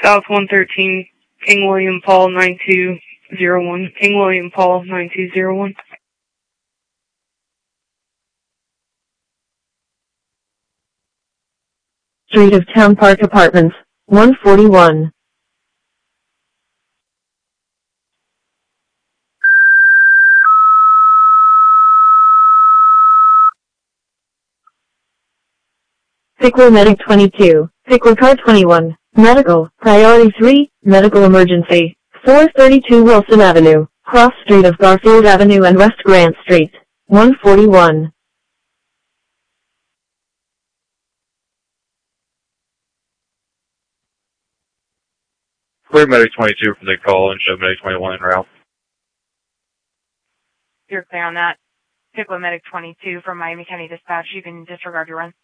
South 113, King William Paul 9201, King William Paul 9201. Street of Town Park Apartments, 141. Pickler Medic 22, Pickler Car 21, Medical, Priority 3, Medical Emergency, 432 Wilson Avenue, Cross Street of Garfield Avenue and West Grant Street, 141. Clear Medic 22 from the call and show Medic 21 en route. You're clear on that. Pickler Medic 22 from Miami County Dispatch. You can disregard your run.